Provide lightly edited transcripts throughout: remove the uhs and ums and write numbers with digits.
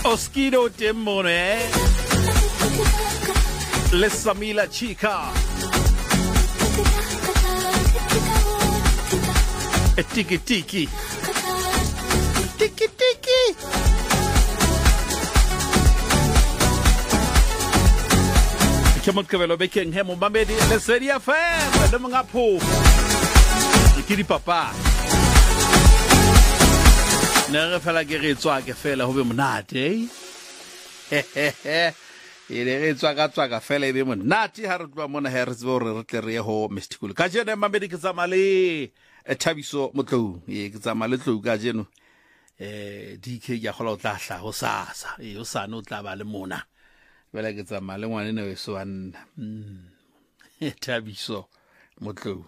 Oskido Demone, Lesamila Chica, a tiki tiki, tiki tiki. Come on, Cavelo, making him on Mamedi, the city of fans, the Mangapo, the kitty papa. Never fell like a red swag, a fella who will not, eh? It is a fella, women, not Harmona Harrisburg, Rio, mystical. Kajan and Mamedi Zamali, a tabiso motu, Examalitu Gajin, DK Yaholo Dasha, Hosasa, Yosano Tabalemona. Well, I get some Malawan anyway, so and tabiso motu.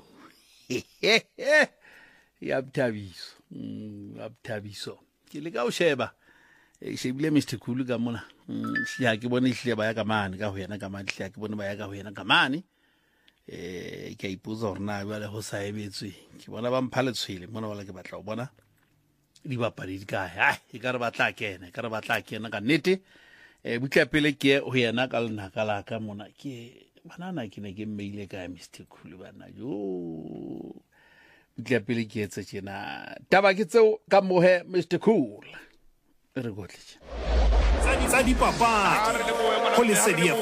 Yab tabiso. Kiliga sheba. She blame Mr. Kulugamona. She had given it by a gaman, Gahuana Gaman, she had given by a Gahuana Gamani. Capus or now, well, a Hosai, one of them pallets healing, one of like about Robona. Liva Paris guy, he got about like a nitty. We kept Peleke, we are Nakal Nakalaka Monaki. Banana can give me like I Mr. Kulubana. You. Gapili gets it in a Tabakitso, Gamohe, Mr. Cool. Very good. Sadi Papa, Police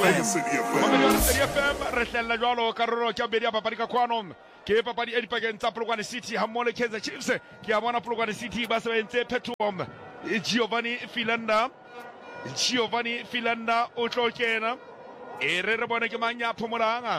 Resella Jolo, Carro, Chamberia, Paprica Quanon, Cape Padi Edipagan, Tapluan City, Hamone Kansas Chiefs, Kiawana Pluan City, Basamente, Petuom, Giovanni Filanda, Otrokena, Erebonacamania, Pomoranga,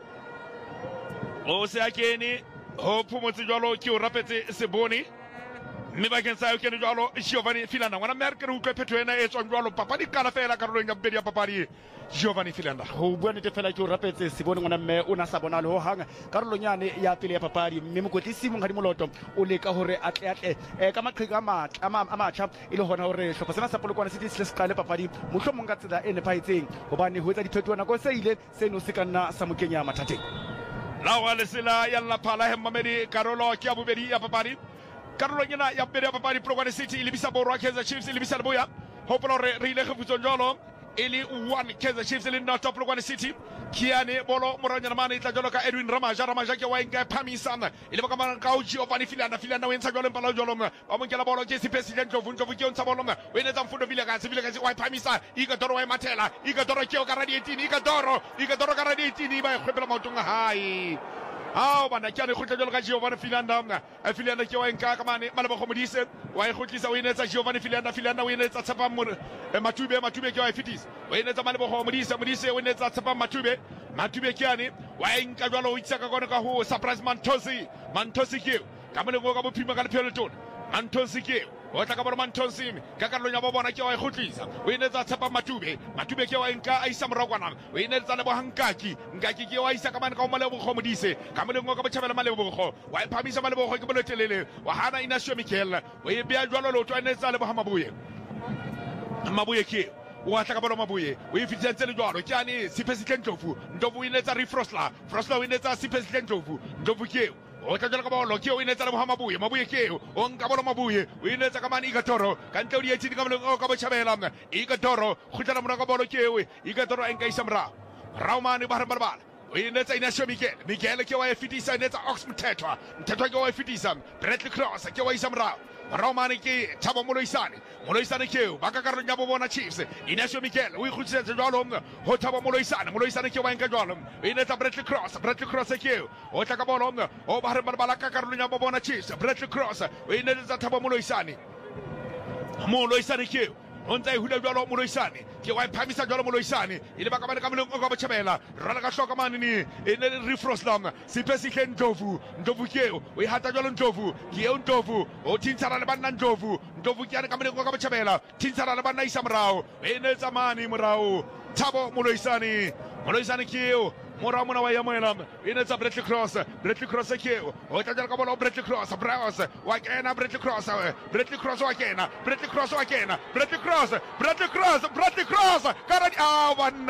Oseakeni. Hope Jolo, Q Rapete Seboni. Maybe can say Jolo, Giovanni Filanda. When American who Petuena is on Jolo, Papadi Calafella, Carolina Bedia Papadi, Giovanni Filanda. Who went to Fella to Rapete Seboni when Una Sabonalo hang, Carolina Yapilia Papadi, Mimukotissimo Hadimolotum, Uleka Hore at Kamakama, Amacha, Ilohonore, Shopasana Sapolo City, Scala Papadi, Mushomongata in the Piting, Obani, who had to go say it, say no Sikana Samukenya Matati. Now, Alessila, Yalla Pala, Mamedi, Carolo, Kiabuberi, Papadi, Carolina, Yaberia Papadi, Progan City, Libisabo, Kansas Chiefs, Libisaboya, Hopolo, Relay Jolo, Eli, one Kansas Chiefs in the top Progan City, Kiane, Bolo, Moranamani, Tajoloka, Edwin Ramaja, Ramajaki, Wanga, Pamisan, Ilvaman, Giovanni Filanda, Wins, Palojolom, Omuncalabolo, Jesse President of Unjovion Saboloma, when it's on foot of Villagas, White Pamisa, Igadoro Matella, Igadoro Garaditi, Igadoro Garaditi, by Hippelamotunga High. Oh, but I can't put Giovanni Filanda, a Filanda Kioenka, Malabo Medicine, why Hutis winners as Giovanni Filanda winners at Sapamur, and Matube Kioifitis, winners at Malabo Medicine, winners at Sapam Matube Kiani, why in Cavalo, Itzaka, who surprised Mantosi Q, coming to walk up with Pima Peloton, Mantosi Q. What about Mantosim? Kakaruna Bobonakio Hutis, winners at Sapa Matube Kio and Ka Isam Roganam, winners at Hankaki, Ngaki Isakaman Komalo Homodise, coming to Mokachavala Malabo, while Pamisa Malabo Hokabolele, Wahana in Ashomikel, we be a Jolo to Anesa Hamabuye. Mabuye. What about Mabuye? We fit Sentinel, Jani, Sipesican Tofu, Dobu winners are Frosla winners are Sipesican Tofu, Dobu. Otajakabolo, Kio in the Hamabuye, Mabuye, on Kabolo Mabuye, we let Akaman Igatoro, Cantoria Chicago Kabachabelam, Igatoro, Hutanamabolo Kio, Igatoro and Kaisamra, Raumani Barabal. We let a Nashomike, Miguel Kio Fitisa, Neta Oxford Tetra, Tetrago Fitisam, Brettle Cross, Kio Samra. Romaniki, Tabo Moloisani Q, Bakacar Yabona Chiefs, Inesio Mikel, we could set the Dolom, Hotabo Moloisani Q and Gadolum, we let a Brettle Cross a Q, Otakabolom, Obarbalaka Carolina Bobona Chiefs, Brettle Cross, we let a Tabo Moloisani Q. Onte Hudalo Moloisani, Kiwai Pamisa Jolo Moloisani, in the Bakaman of Chabela, Ranagashokamani, in the Refroslam, Sipesiken Tofu, Dovu, we had a Jolon Tofu, Kion Tofu, O Tinsaraban Tofu, Dovu Kianakamani of Chabela, Tinsarabana Samrao, Enezamani Murao, Tabo Moloisani Kio. Moramuna Yamanam, in a Brettle Cross a kill, or Tajakabo Brettle Cross, Browse, Wakena Brettle Cross, Brettle Cross Wakena, Brettle Cross Wakena, Brettle Cross, Karad one.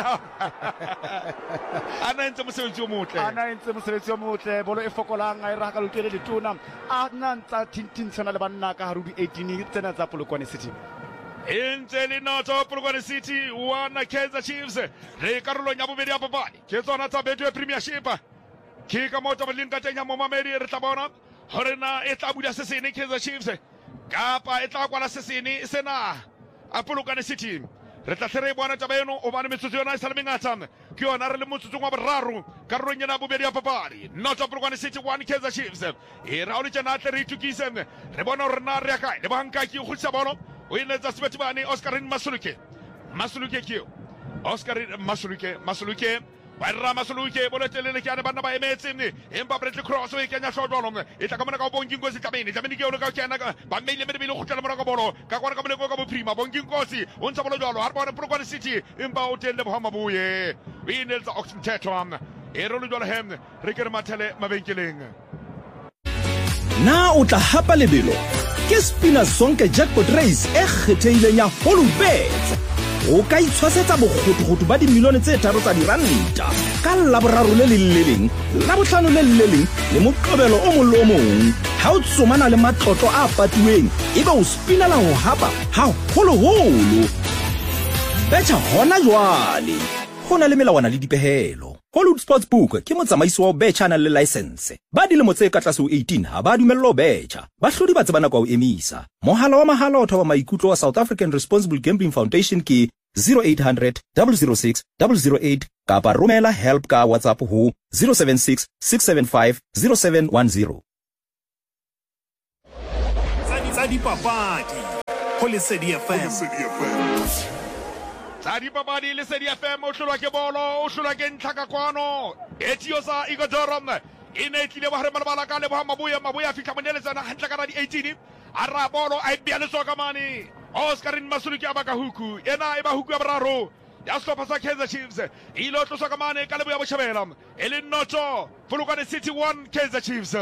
Anantum Mute, Bolo Focolanga, Rakal Tunam, Ananta Tintin Sanabanaka, Ruby 18 years, and Zapolo City. Ntse le noto Polokwane City 1 Kaizer Chiefs re karolong ya bobedi ya papadi ke tsona tsa Betway Premiership ke ka motho ba linka teng ya momamedi re tla bona hore na e tla bula se sene Kaizer Chiefs kapa e tla kwala se sene sena a Polokwane City re tla tlhere bona taba eno o bane metsotso yona e sa le mengata ke yona re le motsotsong wa boraro karolong ya bobedi ya papadi noto Polokwane City 1 Kaizer Chiefs e ra o le tjena tle re itukise re bona hore na re ya kae le banka ke go tsa bolo o inetsa Sebetibane Oscarin Masuluke kio Oscarin Masuluke Barra Masuluke boletelele ke ana bana ba emetse empa Bradley Cross o e kenya shotball e tla ka mona ka Bonginkosi Tabeni ke ona ka kena ba meile me le go tla mona ka bolo ka kwana ka mona ka boprima Bonginkosi o ntsa bolo jalo ha bona Polokwane City empa o telle Bohamabuye o inetsa Oxen Tetram e rolo jalo hem re ke re mathele mabenkeleng na o tla hapa lebelo ke Spina Sonke Jackpot Race e kgetheileng ya Holubet o ka itshwasetsa bokgotogoto ba dimilione tse 3 tsa diranta ka laboraro le leleng la botlhano le leleng le moqobelo o mong le o mong ha o tsomana le matlotlo a patuweng ebe o spinela ho hapa ha holoholo betha hona jwale go na le melawana le dipehelo Hollywood Sportsbook ke motsamaisi wa betcha na le license ba dilemo tse ka tlase ho 18 ha ba dumellwa betcha ba hlodi ba tsebana kwa o emisa mohala wa mahala o thoba maikutlo wa South African Responsible Gambling Foundation ke 0800 006 008 kapa romela help ka WhatsApp ho 076 675 0710 Tsa dipapadi ho Lesedi FM. Tadi papadi Lesedi FM o hlolwa ke bolo o hlolwa ke ntlhaka kwano Etiosa Igodorom ine tlile ba re malabala ka le Bohamabuye a fitla moneletsana hantle ka di 18 a ra bolo a ibia le soka mane Oscarin Masuluke a baka huku ena e ba huku ya boraro ya stoppa sa Kaizer Chiefs ilo tlo soka mane ka le boya botjhabela e le noto Polokwane City 1 Kaizer Chiefs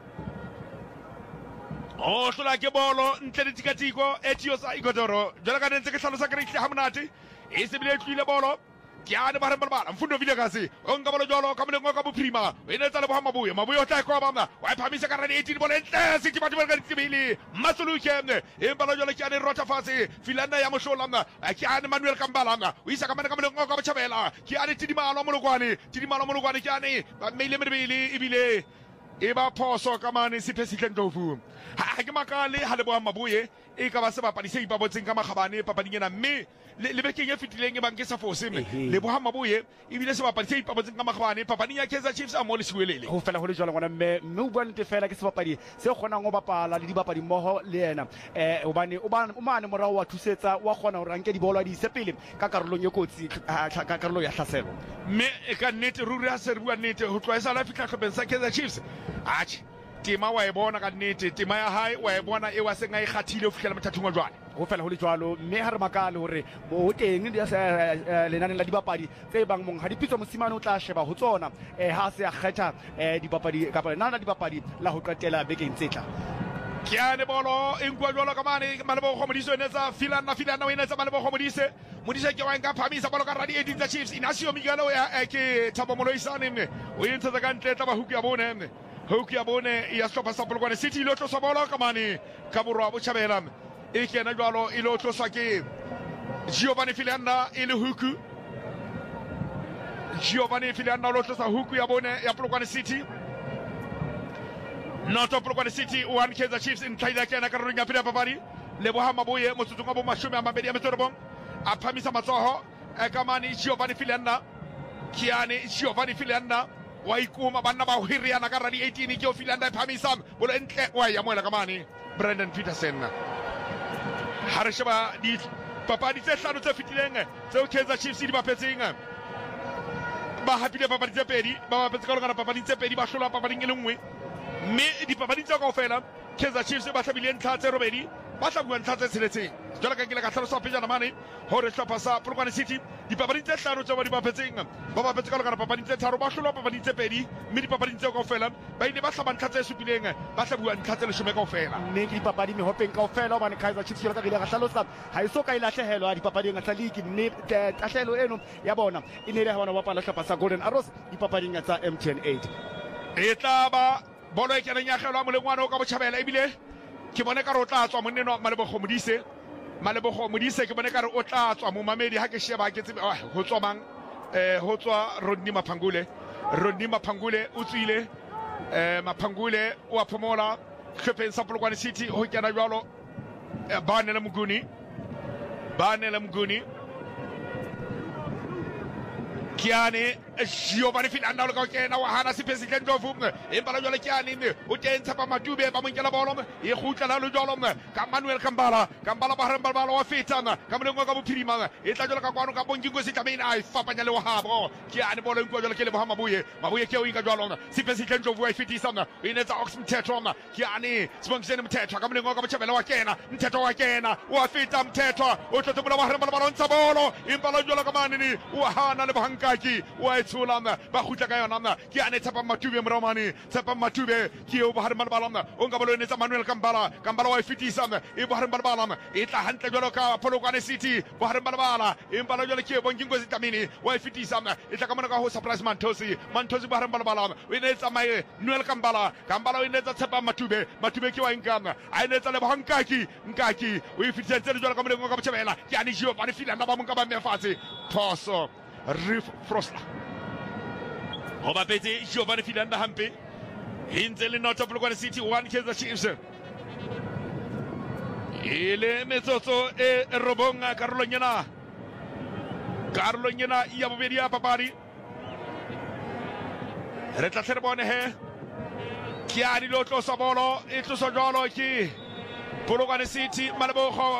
o hlola ke bolo ntle le tikatiko Etiosa Igodoro jwale ka ntse ke hlalosa ke re ha monate e se bile tlile bolo ke ane ba re malabala mfundo vile kasi o nka bolo jolo ka molengo ka boprima e ne tsa le Bohamabuye o tla ko ba wa phamisa ka radi 18 bolo ntle City ba ka tsibili Masuluke e balo jolo ke ane rota fase filana ya moshola ke ane Manuel Kambala o isa ka mana ka molengo ka botjhabela ke ane Tidimalo Molokwane ke ane ba meile medibili ibile e ba phoso ka mane Sipesihle Ndlovu ha ke makale ha le Bohamabuye e ka ba se bapadi se ipabotseng ka magabane papading ena mme le bekeng e fitileng e bang ke sa fose le Bohamabuye ebile se bapadi se ipabotseng ka magabane papading ya Kaizer Chiefs a mo le siwelele go fela go le jwalo ngwana mme o bua nte fela ke se bapadi se kgonang go bapala le dibapadi mmoho le yena obane o mane morao wa thusetsa wa kgona go ranke dibolo di sepele ka karolong e kotsi ka karolo ya hlaselo mme e ka nnete ruri ha se re bua nnete ho tloisa la fitla hlopeng sa Kaizer Chiefs tema wa e bona ka nnete tema ya hae wa e bona e wa senga e kgathile ho fihlela mothathong wa jwale go fela go le jwalo mme ha re makale hore mo teng di lenaneng la dibapadi tse bang mong ha dipitso mosimane o tla sheba ho tsona ha se a kgetha dibapadi kapa nana dibapadi la ho qetela bekeng tsetla ke ane bolo e nkwa jwalo ka mane Malebo Kgomodiso enetsa filana o enetsa Malebo Modise ke wa nka phamisa bolo ka radi 18 tsa Chiefs Inacio Migalo ke Thabo Moloisane o entse ka ntle tla ba huku ya bone ya stoppa sa Polokwane City ilo tlosa bolo ka mane ka borwa botjhabela e kena jwalo ilo tlosa ke Giovanni Filanda ile huku lo tlosa huku ya bone ya Polokwane City noto Polokwane City 1 Kaizer Chiefs in tlaila kena ka ringa pele papadi le Bohamabuye motsotsong wa bo 20 a phamisa matsoho ka mane Giovanni Filanda wa ikuma banna ba hiriana ka radi 18 ke o Filanda e phamisa bolo entle wa ya moela ka mane Brandon Peterson ha re sheba di papadi tse hlano tse fitileng tseo Kaizer Chiefs di bapetseng ba hapile papadi tse pedi ba bapetse ka lona papadi tse pedi ba hlola papading e le nngwe mme di papadi tse kaofela Kaizer Chiefs ba tlhabile ntlha tse robedi ba tlabua ntlha tse tsheletseng jwale ka kile ka tlhalosa pejana mane hore hlopha sa Polokwane City di papadi tse hlano tse ba di bapetseng ba bapetse ka lona papadi tse tharo ba hlola papadi tse pedi mme di papadi tse kaofela ba ile ba hlaba ntlha tse supileng ba tlabua ntlha tse 10 kaofela mme ke dipapadi mehopeng kaofela hobane Kaizer Chiefs ka ile ga hlalosa ha iso ka ilahlehelwa dipapading tsa league mme tahlelo eno ya bona e ne le ha bona ba pala hlopha sa Golden Arrows dipapading tsa MTN 8 e tla ba bolo e keneng ya kgelwa molengwana o ka botjhabela ebile ke bone ka rotla tswa monneno Malebo Kgomodise Malebogo Modise ke bone ka re o tla tswa mo mamedi ha ke sheba ke tsebe ho tswa mang ho tswa Rodney Maphangule o tswile Maphangule o a phomola khepeng sa Polokwane City ho kena jwalo Banela Mguni Kiane Giovanni Finanda lo kena wa hana sipesi kendovu impala jole Kiane o tentsa pa Matube ba monkela bolo e khutla la lo jolo ka Manuel Kambala ba haramba wa fitana ka mlengo ka bophirima e tla jole ka kwano ka bongingo sitamina ai fapanya le wa habo Kiane bolo nko jole kele Mabuye ke o inga jolo sipesi kendovu ai fitisana inetsa Oxford Tetra Kiane sibongisene Mthetho ka mlengo ka botshebela wa kena Mthetho wa kena wa fita Mthetho o tlotlobola wa haramba balo ntsa bolo impala jole ka manini wa hana le bankaki wa etsulana ba khutla ka yona ke ane tsapa Matube Mromani tsapa Matube ke o ba haramba balana o nga bolo netsa Manuel Kambala wa fitisana e ba haramba balana e tla hantle jalo ka Polokwane City ba haramba bala impala jalo ke bongingo zitamini wa fitisana e tla ka mona ka ho surprise Mantosi ba haramba balana o netsa mai Manuel Kambala o netsa tsapa Matube ke wa ingana a netsa le bankaki nkaki o fititsa jalo ka mona ka botshebela ke ane jio ba ne fila na ba mo ka ba mefatse phoso Riff Frosla Oba Pete Giovanni Finanda Hampe Hinzel in North Polokwane City 1 Kaizer Chiefs Ile mezzoso e Robonga Carlo Nyana ya bobedia papari Retla serbone he Kiani lo tlosa bolo e tlosa jolo ki Polokwane City Malebogo